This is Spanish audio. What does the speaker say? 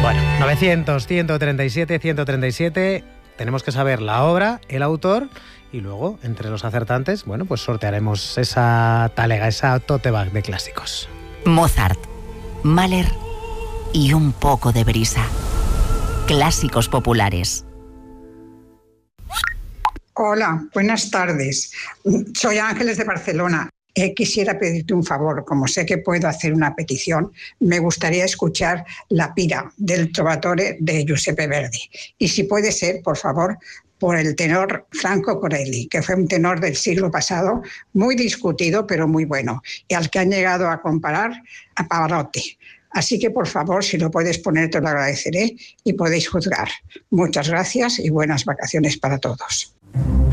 Bueno, 900, 137, 137. Tenemos que saber la obra, el autor y luego, entre los acertantes, bueno, pues sortearemos esa talega, esa tote bag de clásicos. Mozart, Mahler y un poco de brisa. Clásicos populares. Hola, buenas tardes. Soy Ángeles de Barcelona. Quisiera pedirte un favor, como sé que puedo hacer una petición, me gustaría escuchar La Pira del Trovatore de Giuseppe Verdi. Y si puede ser, por favor, por el tenor Franco Corelli, que fue un tenor del siglo pasado, muy discutido, pero muy bueno, y al que han llegado a comparar a Pavarotti. Así que, por favor, si lo puedes poner, te lo agradeceré y podéis juzgar. Muchas gracias y buenas vacaciones para todos.